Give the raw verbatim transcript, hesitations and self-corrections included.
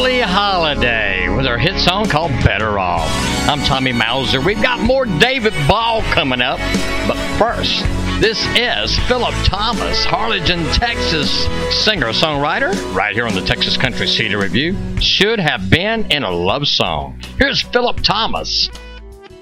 Billie Holiday with her hit song called Better Off. I'm Tommy Mauser. We've got more David Ball coming up. But first, this is Philip Thomas, Harlingen, Texas singer-songwriter, right here on the Texas Country C D Review. Should have been in a love song. Here's Philip Thomas